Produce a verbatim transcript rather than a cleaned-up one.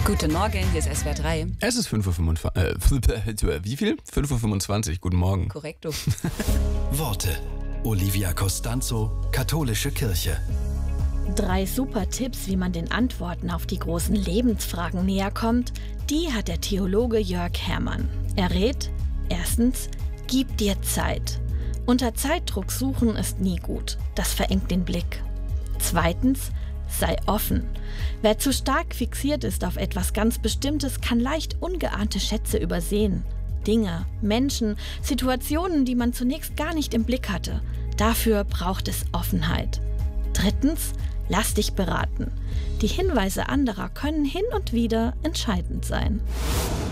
Guten Morgen, hier ist S W R drei. Es ist fünf Uhr fünfundzwanzig. Äh, wie viel? fünf Uhr fünfundzwanzig. Guten Morgen. Korrekto. Worte. Olivia Costanzo, Katholische Kirche. Drei super Tipps, wie man den Antworten auf die großen Lebensfragen näher kommt, die hat der Theologe Jörg Hermann. Er rät: Erstens, gib dir Zeit. Unter Zeitdruck suchen ist nie gut. Das verengt den Blick. Zweitens, sei offen. Wer zu stark fixiert ist auf etwas ganz Bestimmtes, kann leicht ungeahnte Schätze übersehen. Dinge, Menschen, Situationen, die man zunächst gar nicht im Blick hatte. Dafür braucht es Offenheit. Drittens, lass dich beraten. Die Hinweise anderer können hin und wieder entscheidend sein.